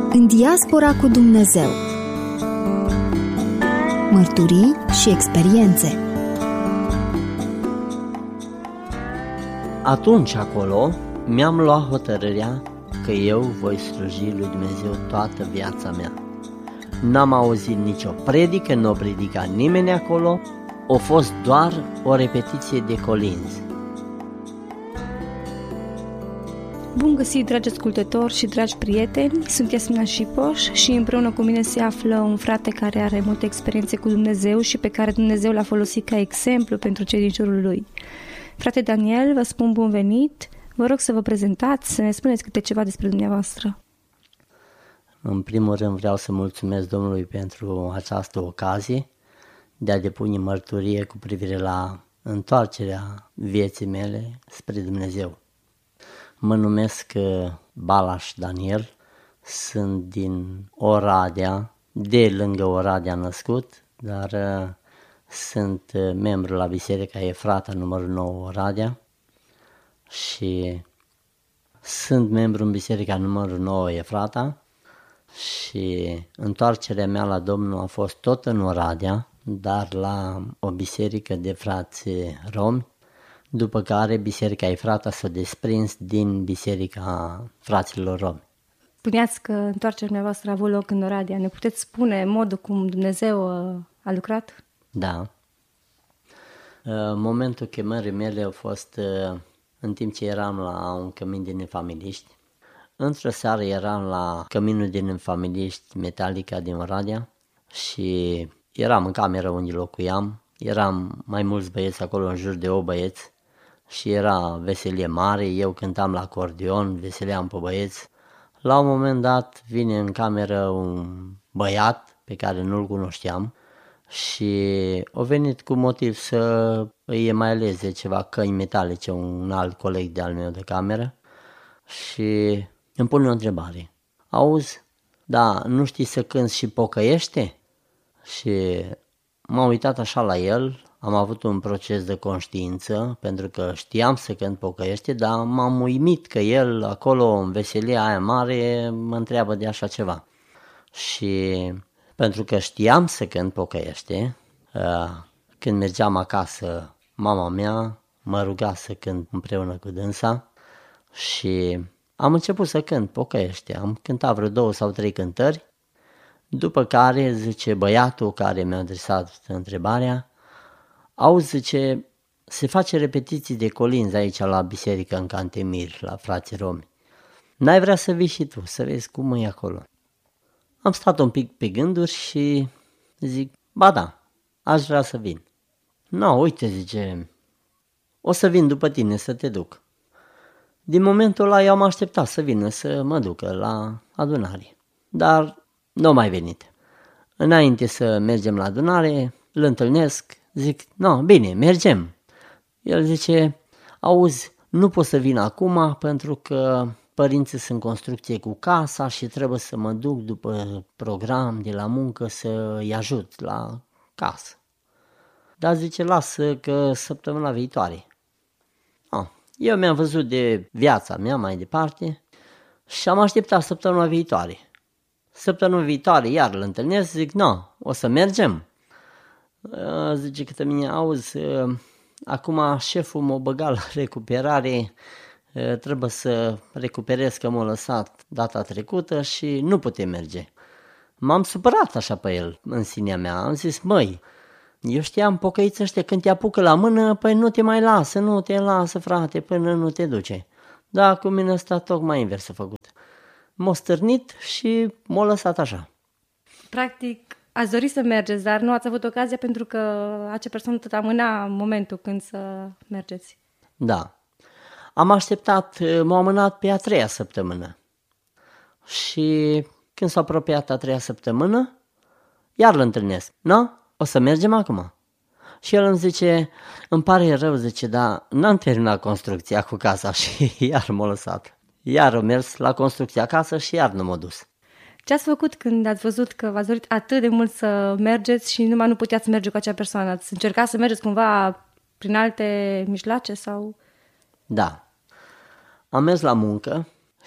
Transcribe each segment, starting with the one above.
În diaspora cu Dumnezeu. Mărturii și experiențe. Atunci acolo mi-am luat hotărârea că eu voi sluji lui Dumnezeu toată viața mea. N-am auzit nicio predică, nu o predica nimeni acolo, a fost doar o repetiție de colinzi. Bun găsit, dragi ascultători și dragi prieteni, sunt Iasmina Șipoș și împreună cu mine se află un frate care are multe experiențe cu Dumnezeu și pe care Dumnezeu l-a folosit ca exemplu pentru cei din jurul lui. Frate Daniel, vă spun bun venit, vă rog să vă prezentați, să ne spuneți câte ceva despre dumneavoastră. În primul rând vreau să mulțumesc Domnului pentru această ocazie de a depune mărturie cu privire la întoarcerea vieții mele spre Dumnezeu. Mă numesc Balaș Daniel, sunt din Oradea, de lângă Oradea născut, dar sunt membru la Biserica Efrata numărul 9 Oradea și sunt membru în Biserica numărul 9 Efrata și întoarcerea mea la Domnul a fost tot în Oradea, dar la o biserică de frați romi, după care Biserica Efrata s-a desprins din Biserica Fraților Romi. Spuneați că întoarcerea voastră a avut loc în Oradea. Ne puteți spune modul cum Dumnezeu a lucrat? Da. Momentul chemării mele a fost în timp ce eram la un cămin de nefamiliști. Într-o seară eram la căminul de nefamiliști Metalica din Oradea și eram în cameră unde locuiam. Eram mai mulți băieți acolo, în jur de 8 băieți. Și era veselie mare, eu cântam la acordeon, veseleam pe băieți. La un moment dat vine în cameră un băiat pe care nu-l cunoșteam și a venit cu motiv să îi emaileze ceva căni metalice, un alt coleg de-al meu de cameră și îmi pune o întrebare. Auzi, da, nu știi să cânți și pocăiește? Și m-am uitat așa la el. Am avut un proces de conștiință pentru că știam să cânt pocăiește, dar m-am uimit că el acolo în veselia aia mare mă întreabă de așa ceva. Și pentru că știam să cânt pocăiește, când mergeam acasă, mama mea mă ruga să cânt împreună cu dânsa și am început să cânt pocăiește. Am cântat vreo 2 sau 3 cântări, după care zice băiatul care mi-a adresat întrebarea, auzi, zice, se face repetiții de colinzi aici la biserică în Cantemir, la frații romi. N-ai vrea să vii și tu, să vezi cum e acolo? Am stat un pic pe gânduri și zic, ba da, aș vrea să vin. No, uite, zice, o să vin după tine să te duc. Din momentul ăla eu am așteptat să vină să mă ducă la adunare, dar nu a mai venit. Înainte să mergem la adunare, îl întâlnesc, zic, no, bine, mergem. El zice, auzi, nu pot să vin acum pentru că părinții sunt în construcție cu casa și trebuie să mă duc după program de la muncă să-i ajut la casă. Dar zice, lasă că săptămâna viitoare. Eu mi-am văzut de viața mea mai departe și am așteptat săptămâna viitoare. Săptămâna viitoare iar îl întâlnesc, zic, no, o să mergem. Zice către mine, auzi, acum șeful m-a băgat la recuperare, trebuie să recuperez că m-a lăsat data trecută și nu putem merge. M-am supărat așa pe el în sinea mea, am zis, măi, eu știam pocăiți ăștia când te apucă la mână, păi nu te mai lasă, nu te lasă frate până nu te duce. Da, cu mine ăsta tocmai invers a făcut. M-a stârnit și m-a lăsat așa. Practic, ați dorit să mergeți, dar nu ați avut ocazia pentru că acea persoană tot amâna momentul când să mergeți. Da. Am așteptat, m-a amânat pe a 3-a săptămână. Și când s-a apropiat a 3-a săptămână, iar îl întâlnesc. No? O să mergem acum? Și el îmi zice, îmi pare rău, zice, dar n-am terminat construcția cu casa și iar m-a lăsat. Iar am mers la construcția acasă și iar nu m-a dus. Ce ați făcut când ați văzut că v-ați dorit atât de mult să mergeți și numai nu puteați merge cu acea persoană? Ați încercat să mergeți cumva prin alte mijloace sau? Da. Am mers la muncă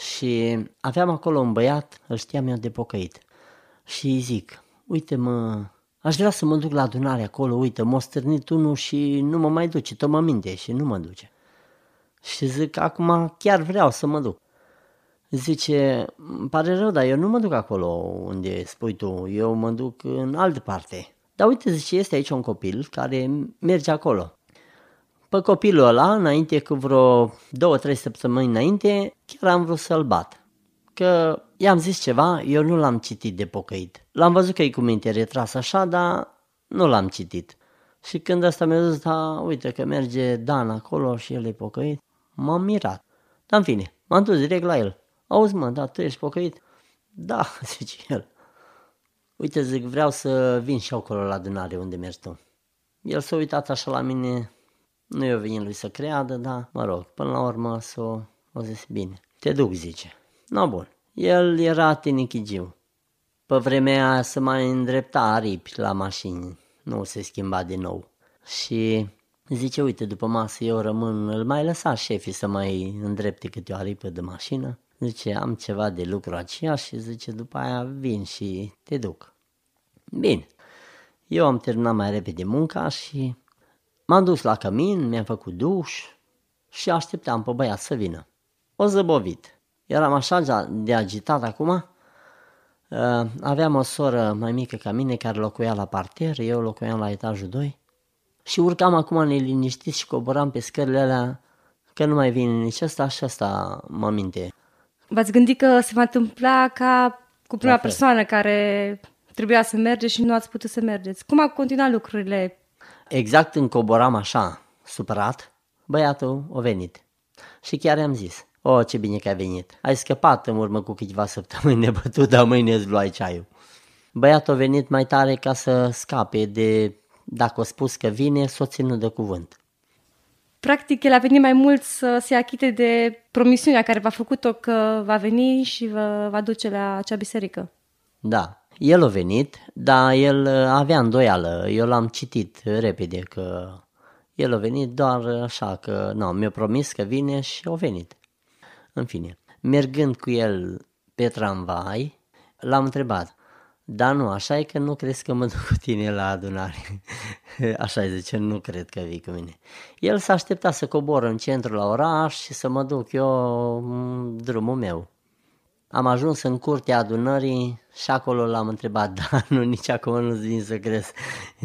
Și aveam acolo un băiat, îl știam eu de pocăit. Și îi zic, uite mă, aș vrea să mă duc la adunare acolo, uite, m-a stârnit unul și nu mă mai duce, tot mă minte și nu mă duce. Și zic, acum chiar vreau să mă duc. Zice, îmi pare rău, dar eu nu mă duc acolo unde spui tu, eu mă duc în altă parte. Dar uite, zice, este aici un copil care merge acolo. Pe copilul ăla, înainte cu vreo 2-3 săptămâni înainte, chiar am vrut să-l bat. Că i-am zis ceva, eu nu l-am citit de pocăit. L-am văzut că e cu minte retras așa, dar nu l-am citit. Și când ăsta mi-a zis, da, uite că merge Dan acolo și el e pocăit, m-am mirat. Dar în fine, m-am dus direct la el. Auzi mă, da, tu ești pocăit? Da, zice el. Uite, zic, vreau să vin și acolo la adunare unde mergi tu. El s-a uitat așa la mine, nu i-a venit lui să creadă, dar mă rog, până la urmă o zis, bine, te duc, zice. No, bun, el era tinichigiu. Pe vremea aia se mai îndrepta aripi la mașini, nu se schimba din nou. Și zice, uite, după masă eu rămân, îl mai lăsa șefii să mai îndrepte câte o aripă de mașină. Zice, am ceva de lucru aceea și zice, după aia vin și te duc. Bine, eu am terminat mai repede munca și m-am dus la cămin, mi-am făcut duș și așteptam pe băiat să vină. O zăbovit. Eram așa de agitat acum. Aveam o soră mai mică ca mine care locuia la parter, eu locuiam la etajul 2 și urcam acum neliniștit și coboram pe scările alea că nu mai vine nici ăsta și ăsta mă minte. V-ați gândit că se va întâmpla ca cu prima persoană care trebuia să mergeți și nu ați putut să mergeți. Cum au continuat lucrurile? Exact când coboram așa, supărat, băiatul a venit. Și chiar i-am zis, ce bine că ai venit. Ai scăpat în urmă cu câteva săptămâni nebătut, dar mâine îți luai ceaiul. Băiatul a venit mai tare ca să scape de, dacă a spus că vine, s-o ținut de cuvânt. Practic, el a venit mai mult să se achite de promisiunea care v-a făcut-o că va veni și vă va duce la acea biserică. Da, el a venit, dar el avea îndoială. Eu l-am citit repede că el a venit doar așa că mi-a promis că vine și a venit. În fine, mergând cu el pe tramvai, l-am întrebat, da, nu, așa e că nu crezi că mă duc cu tine la adunare. Așa zice, nu cred că vii cu mine. El s-a așteptat să cobor în centru la oraș și să mă duc eu drumul meu. Am ajuns în curtea adunării și acolo l-am întrebat, da, nu, nici acum nu-ți vin să crezi.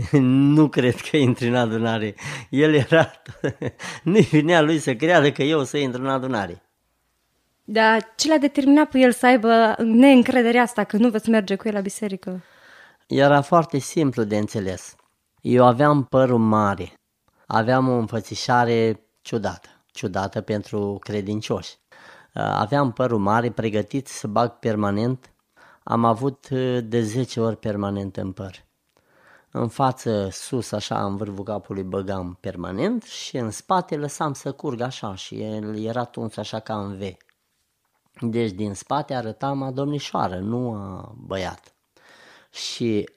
Nu cred că intri în adunare. El era, nu-i vinea lui să creadă că eu o să intru în adunare. Dar ce l-a determinat pe el să aibă neîncrederea asta, că nu veți merge cu el la biserică? Era foarte simplu de înțeles. Eu aveam părul mare, aveam o înfățișare ciudată pentru credincioși. Aveam părul mare, pregătit să bag permanent, am avut de 10 ori permanent în păr. În față, sus, așa, în vârful capului băgam permanent și în spate lăsam să curg așa și el era tuns așa ca în V. Deci din spate arătam a domnișoară, nu a băiat. Și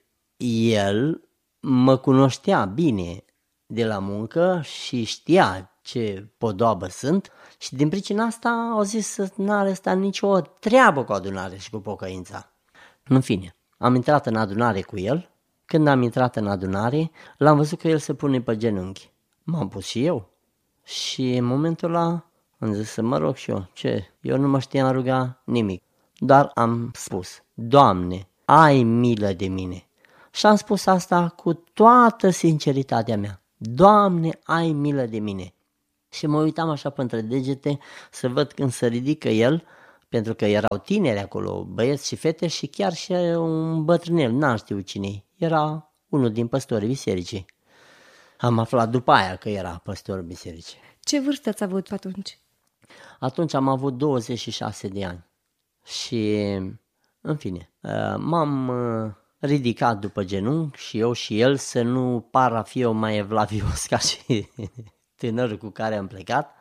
el mă cunoștea bine de la muncă și știa ce podoabă sunt și din pricina asta au zis să n-are ăsta nicio treabă cu adunare și cu pocăința. În fine, am intrat în adunare cu el. Când am intrat în adunare, l-am văzut că el se pune pe genunchi. M-am pus și eu. Și în momentul ăla am zis să mă rog și eu. Ce? Eu nu mă știam ruga nimic. Doar am spus, Doamne, ai milă de mine. Și am spus asta cu toată sinceritatea mea. Doamne, ai milă de mine. Și mă uitam așa pe între degete să văd când se ridică el, pentru că erau tineri acolo, băieți și fete și chiar și un bătrânel, n-am știut cine. Era unul din păstorii bisericii. Am aflat după aia că era păstorul bisericii. Ce vârstă ați avut atunci? Atunci am avut 26 de ani. Și, în fine, m-am ridicat după genunchi și eu și el să nu par a fi eu mai evlavios ca și tânărul cu care am plecat.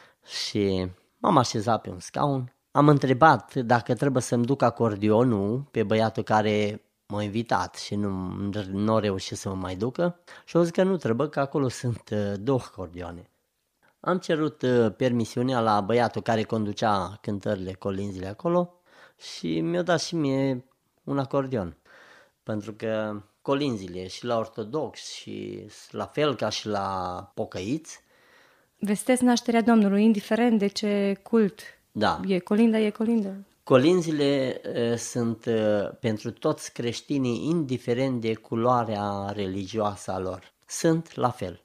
Și m-am așezat pe un scaun. Am întrebat dacă trebuie să-mi duc acordionul pe băiatul care m-a invitat și nu a reușit să mă mai ducă și au zis că nu trebuie, că acolo sunt 2 acordioane. Am cerut permisiunea la băiatul care conducea cântările, colinzile acolo și mi-a dat și mie un acordeon. Pentru că colinzile și la ortodox și la fel ca și la pocăiți. Vestesc nașterea Domnului, indiferent de ce cult e colindă. Colinzile sunt pentru toți creștinii, indiferent de culoarea religioasă a lor. Sunt la fel.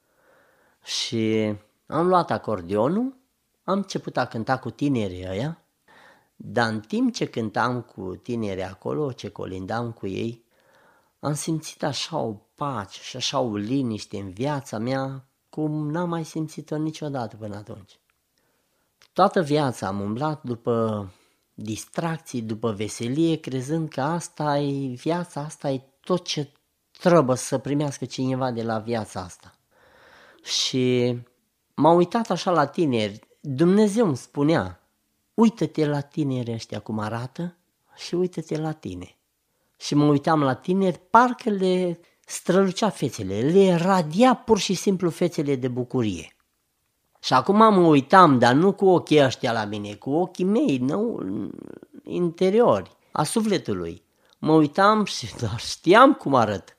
Și am luat acordeonul, am început a cânta cu tinerii ăia, dar în timp ce cântam cu tinerii acolo, ce colindam cu ei, am simțit așa o pace și așa o liniște în viața mea, cum n-am mai simțit-o niciodată până atunci. Toată viața am umblat după distracții, după veselie, crezând că asta e viața, asta e tot ce trebuie să primească cineva de la viața asta. Și m-am uitat așa la tineri, Dumnezeu îmi spunea, uită-te la tineri ăștia cum arată și uită-te la tine. Și mă uitam la tineri, parcă le strălucea fețele, le radia pur și simplu fețele de bucurie. Și acum mă uitam, dar nu cu ochii ăștia la mine, cu ochii mei, interiori, a sufletului. Mă uitam și doar știam cum arăt.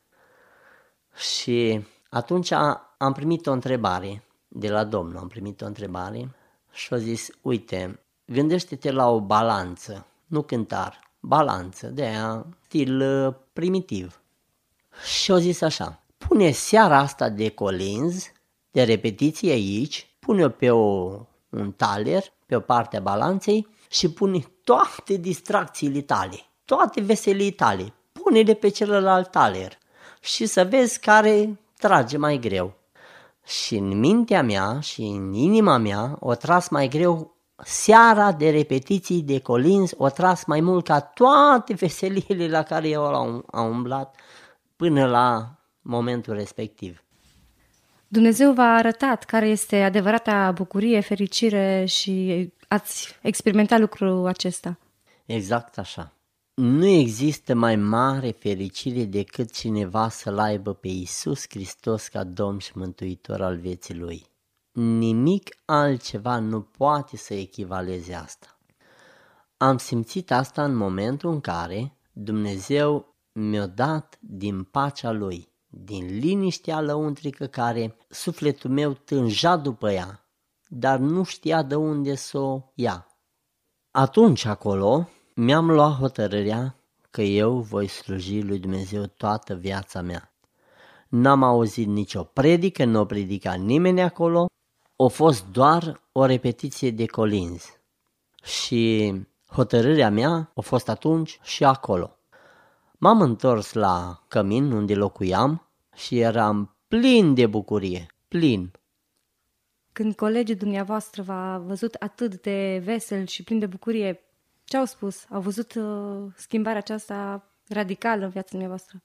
Și atunci am primit o întrebare de la Domnul, și a zis, uite, gândește-te la o balanță, nu cântar, balanță, de aia stil primitiv. Și a zis așa, pune seara asta de colinzi, de repetiție aici, pune-o pe un taler, pe o parte a balanței și pune toate distracțiile tale, toate veselii tale, pune-le pe celălalt taler și să vezi care trage mai greu. Și în mintea mea și în inima mea o tras mai greu seara de repetiții de colinzi, o tras mai mult ca toate veseliile la care eu am umblat până la momentul respectiv. Dumnezeu v-a arătat care este adevărata bucurie, fericire și ați experimentat lucrul acesta. Exact așa. Nu există mai mare fericire decât cineva să-L aibă pe Iisus Hristos ca Domn și Mântuitor al vieții Lui. Nimic altceva nu poate să echivaleze asta. Am simțit asta în momentul în care Dumnezeu mi-a dat din pacea Lui, din liniștea lăuntrică care sufletul meu tânja după ea, dar nu știa de unde să o ia. Atunci acolo mi-am luat hotărârea că eu voi sluji lui Dumnezeu toată viața mea. N-am auzit nicio predică, nu a predicat nimeni acolo, a fost doar o repetiție de colinzi. Și hotărârea mea a fost atunci și acolo. M-am întors la cămin unde locuiam și eram plin de bucurie, plin. Când colegii dumneavoastră v-a văzut atât de vesel și plin de bucurie, ce au spus? Au văzut schimbarea aceasta radicală în viața dumneavoastră?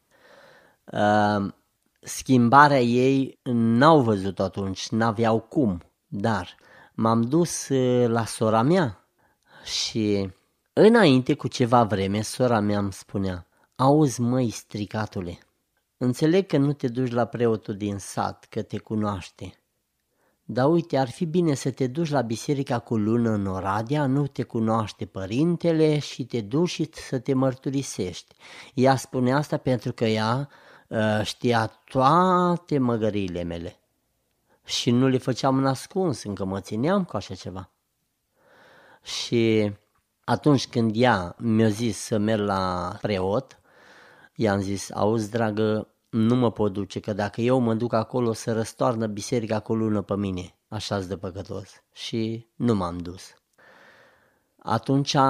Schimbarea ei n-au văzut atunci, n-aveau cum, dar m-am dus la sora mea și înainte cu ceva vreme sora mea îmi spunea, auzi măi stricatule, înțeleg că nu te duci la preotul din sat, că te cunoaște, dar uite, ar fi bine să te duci la biserica cu lună în Oradea, nu te cunoaște părintele și te duci și să te mărturisești. Ea spune asta pentru că ea știa toate măgăriile mele și nu le făceam în ascuns, încă mă țineam cu așa ceva. Și atunci când ea mi-a zis să merg la preot, i-am zis, auzi dragă, nu mă pot duce, că dacă eu mă duc acolo să răstoarnă biserica cu lună pe mine, așa-s de păcătos. Și nu m-am dus. Atunci